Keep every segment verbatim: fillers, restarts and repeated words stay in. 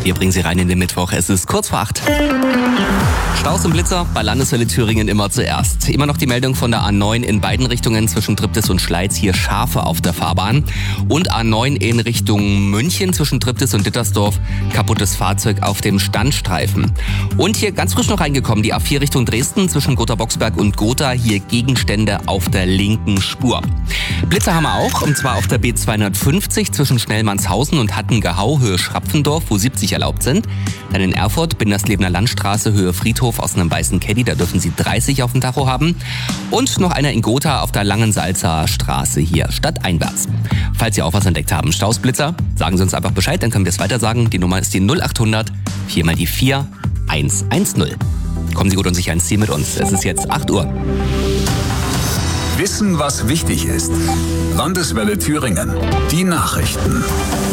Wir bringen Sie rein in den Mittwoch. Es ist kurz vor acht. Staus und Blitzer bei Landeswelle Thüringen immer zuerst. Immer noch die Meldung von der A neun in beiden Richtungen zwischen Triptis und Schleiz. Hier Schafe auf der Fahrbahn. Und A neun in Richtung München zwischen Triptis und Dittersdorf. Kaputtes Fahrzeug auf dem Standstreifen. Und hier ganz frisch noch reingekommen, die A vier Richtung Dresden zwischen Gotha-Boxberg und Gotha. Hier Gegenstände auf der linken Spur. Blitzer haben wir auch, und zwar auf der B zweihundertfünfzig zwischen Schnellmannshausen und Hattengehau, Höhe Schrapfendorf, wo siebzig erlaubt sind. Dann in Erfurt, Binderslebener Landstraße, Höhe Friedhof aus einem weißen Caddy, da dürfen Sie dreißig auf dem Tacho haben. Und noch einer in Gotha auf der Langensalzer Straße hier, stadteinwärts. Falls Sie auch was entdeckt haben, Staus, Blitzer, sagen Sie uns einfach Bescheid, dann können wir es weiter sagen. Die Nummer ist die null achthundert, vier mal die vier, eins eins null. Kommen Sie gut und sicher ins Ziel mit uns. Es ist jetzt acht Uhr. Wissen, was wichtig ist. Landeswelle Thüringen. Die Nachrichten.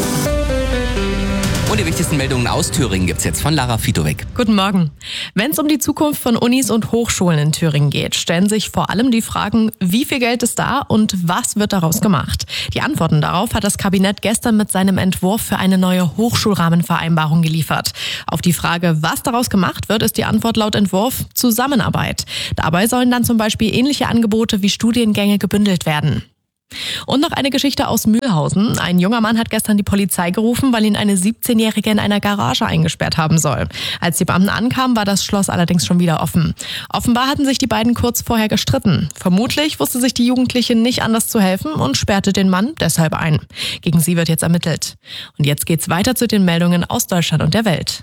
Und die wichtigsten Meldungen aus Thüringen gibt's jetzt von Lara Fitowek. Guten Morgen. Wenn es um die Zukunft von Unis und Hochschulen in Thüringen geht, stellen sich vor allem die Fragen, wie viel Geld ist da und was wird daraus gemacht? Die Antworten darauf hat das Kabinett gestern mit seinem Entwurf für eine neue Hochschulrahmenvereinbarung geliefert. Auf die Frage, was daraus gemacht wird, ist die Antwort laut Entwurf Zusammenarbeit. Dabei sollen dann zum Beispiel ähnliche Angebote wie Studiengänge gebündelt werden. Und noch eine Geschichte aus Mühlhausen. Ein junger Mann hat gestern die Polizei gerufen, weil ihn eine siebzehnjährige in einer Garage eingesperrt haben soll. Als die Beamten ankamen, war das Schloss allerdings schon wieder offen. Offenbar hatten sich die beiden kurz vorher gestritten. Vermutlich wusste sich die Jugendliche nicht anders zu helfen und sperrte den Mann deshalb ein. Gegen sie wird jetzt ermittelt. Und jetzt geht's weiter zu den Meldungen aus Deutschland und der Welt.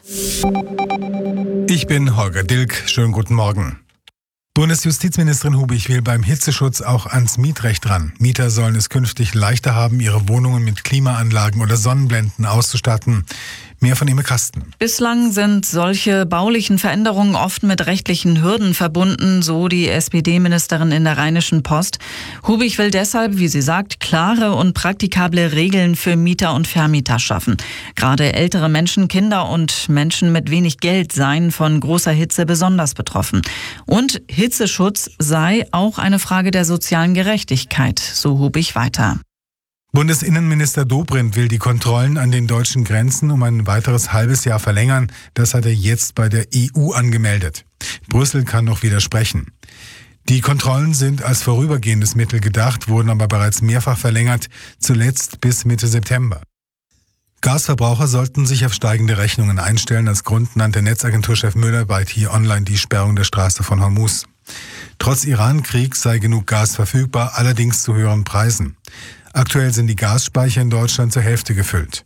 Ich bin Holger Dilk. Schönen guten Morgen. Bundesjustizministerin Hubig will beim Hitzeschutz auch ans Mietrecht ran. Mieter sollen es künftig leichter haben, ihre Wohnungen mit Klimaanlagen oder Sonnenblenden auszustatten. Mehr von Imme Kasten. Bislang sind solche baulichen Veränderungen oft mit rechtlichen Hürden verbunden, so die S P D-Ministerin in der Rheinischen Post. Hubig will deshalb, wie sie sagt, klare und praktikable Regeln für Mieter und Vermieter schaffen. Gerade ältere Menschen, Kinder und Menschen mit wenig Geld seien von großer Hitze besonders betroffen. Und Hitzeschutz sei auch eine Frage der sozialen Gerechtigkeit, so Hubig weiter. Bundesinnenminister Dobrindt will die Kontrollen an den deutschen Grenzen um ein weiteres halbes Jahr verlängern. Das hat er jetzt bei der E U angemeldet. Brüssel kann noch widersprechen. Die Kontrollen sind als vorübergehendes Mittel gedacht, wurden aber bereits mehrfach verlängert, zuletzt bis Mitte September. Gasverbraucher sollten sich auf steigende Rechnungen einstellen. Als Grund nannte Netzagenturchef Müller bei T Online die Sperrung der Straße von Hormuz. Trotz Iran-Krieg sei genug Gas verfügbar, allerdings zu höheren Preisen. Aktuell sind die Gasspeicher in Deutschland zur Hälfte gefüllt.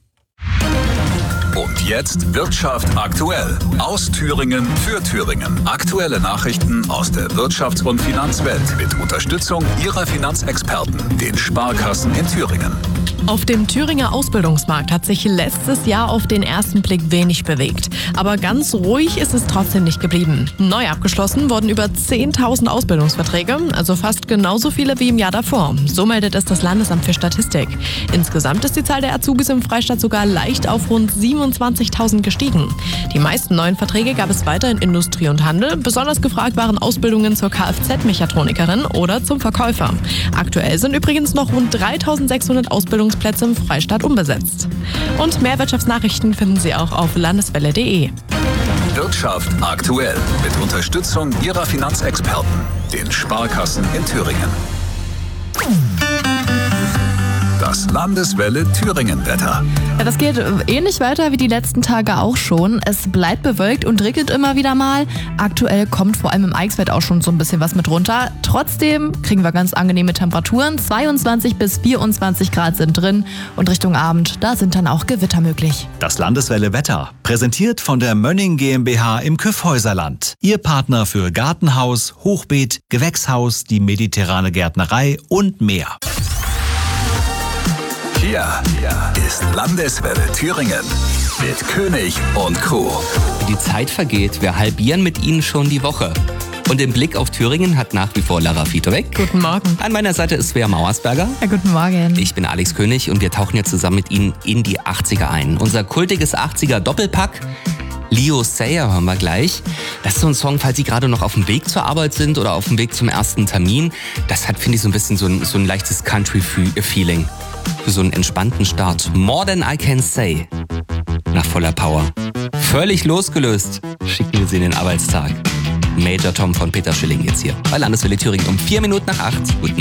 Und jetzt Wirtschaft aktuell. Aus Thüringen für Thüringen. Aktuelle Nachrichten aus der Wirtschafts- und Finanzwelt mit Unterstützung Ihrer Finanzexperten, den Sparkassen in Thüringen. Auf dem Thüringer Ausbildungsmarkt hat sich letztes Jahr auf den ersten Blick wenig bewegt. Aber ganz ruhig ist es trotzdem nicht geblieben. Neu abgeschlossen wurden über zehntausend Ausbildungsverträge, also fast genauso viele wie im Jahr davor. So meldet es das Landesamt für Statistik. Insgesamt ist die Zahl der Azubis im Freistaat sogar leicht auf rund siebenundzwanzigtausend gestiegen. Die meisten neuen Verträge gab es weiter in Industrie und Handel. Besonders gefragt waren Ausbildungen zur Kfz-Mechatronikerin oder zum Verkäufer. Aktuell sind übrigens noch rund dreitausendsechshundert Ausbildungsplätze im Freistaat unbesetzt. Und mehr Wirtschaftsnachrichten finden Sie auch auf landeswelle punkt de. Wirtschaft aktuell mit Unterstützung Ihrer Finanzexperten, den Sparkassen in Thüringen. Das Landeswelle Thüringen-Wetter. Ja, das geht ähnlich weiter wie die letzten Tage auch schon. Es bleibt bewölkt und regnet immer wieder mal. Aktuell kommt vor allem im Eichsfeld auch schon so ein bisschen was mit runter. Trotzdem kriegen wir ganz angenehme Temperaturen. zweiundzwanzig bis vierundzwanzig Grad sind drin. Und Richtung Abend, da sind dann auch Gewitter möglich. Das Landeswelle Wetter, präsentiert von der Mönning GmbH im Kyffhäuserland. Ihr Partner für Gartenhaus, Hochbeet, Gewächshaus, die mediterrane Gärtnerei und mehr. Hier, hier ist Landeswelle Thüringen mit König und Co. Die Zeit vergeht, wir halbieren mit Ihnen schon die Woche. Und den Blick auf Thüringen hat nach wie vor Lara Fitowek. Guten Morgen. An meiner Seite ist Svea Mauersberger. Ja, guten Morgen. Ich bin Alex König und wir tauchen jetzt zusammen mit Ihnen in die achtziger ein. Unser kultiges achtziger-Doppelpack. Leo Sayer hören wir gleich. Das ist so ein Song, falls Sie gerade noch auf dem Weg zur Arbeit sind oder auf dem Weg zum ersten Termin. Das hat, finde ich, so ein bisschen so ein, so ein leichtes Country-Feeling. Für so einen entspannten Start. More Than I Can Say. nach voller Power. Völlig losgelöst schicken wir sie in den Arbeitstag. Major Tom von Peter Schilling jetzt hier bei Landeswelle Thüringen um vier Minuten nach acht. Guten